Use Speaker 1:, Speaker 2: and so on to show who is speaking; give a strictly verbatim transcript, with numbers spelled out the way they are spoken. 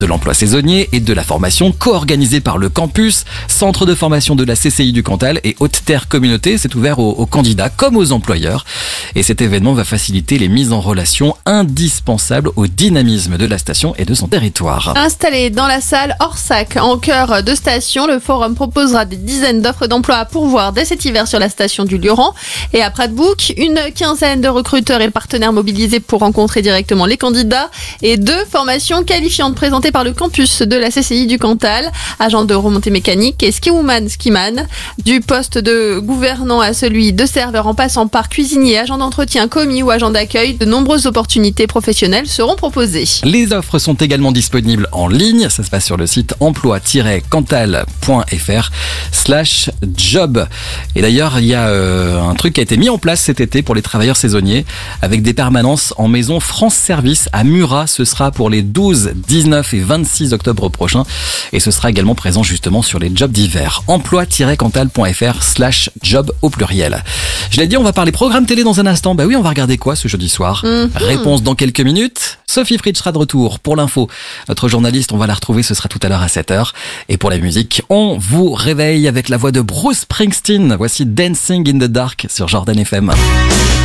Speaker 1: de l'emploi saisonnier et de la formation co-organisée par le campus, centre de formation de la C C I du Cantal et Haute-Terre Communauté. C'est ouvert aux, aux candidats comme aux employeurs. Et cet événement va faciliter les mises en relation indispensables au dynamisme de la station et de son territoire.
Speaker 2: Installé dans la salle Orsac, en cœur de station, le forum proposera des dizaines d'offres d'emploi à pourvoir dès cet hiver sur la station du Lioran. Et à Pratbouc, une quinzaine de recruteurs et de partenaires mobilisés pour rencontrer directement les candidats et deux formations qualifiantes présentées par le campus de la C C I du Cantal, agent de remontée mécanique et skiwoman skiman. Du poste de gouvernant à celui de serveur en passant par cuisinier, agent d'entretien, commis ou agent d'accueil, de nombreuses opportunités professionnelles seront proposées.
Speaker 1: Les offres sont également disponibles en ligne. Ça se passe sur le site emploi-cantal.fr slash job. Et d'ailleurs, il y a euh, un truc qui a été mis en place cet été pour les travailleurs saisonniers avec des permanences en maison France Service à Murat. Ce sera pour les douze, dix-neuf et vingt-six octobre prochains. Et ce sera également présent justement sur les jobs d'hiver. emploi-cantal.fr slash job au pluriel. Je l'ai dit, on va parler programme télé dans un instant. Bah oui, on va regarder quoi ce jeudi soir? mmh. Réponse dans quelques minutes. Sophie Fritsch sera de retour pour l'info. Notre journaliste, on va la retrouver, ce sera tout à l'heure à sept heures. Et pour la musique, on vous réveille avec la voix de Bruce Springsteen. Voici Dancing in the Dark sur Jordan F M.